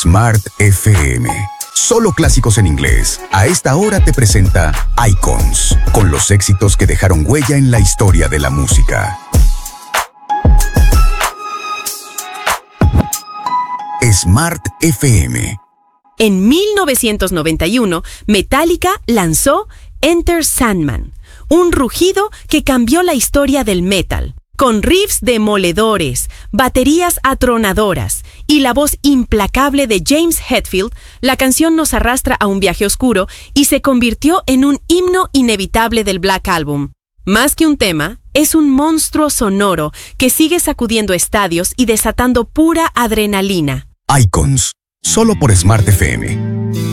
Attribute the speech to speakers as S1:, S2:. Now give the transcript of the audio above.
S1: Smart FM. Solo clásicos en inglés. A esta hora te presenta Icons, con los éxitos que dejaron huella en la historia de la música. Smart FM.
S2: En 1991, Metallica lanzó Enter Sandman, un rugido que cambió la historia del metal. Con riffs demoledores, baterías atronadoras y la voz implacable de James Hetfield, la canción nos arrastra a un viaje oscuro y se convirtió en un himno inevitable del Black Album. Más que un tema, es un monstruo sonoro que sigue sacudiendo estadios y desatando pura adrenalina.
S1: Icons, solo por Smart FM.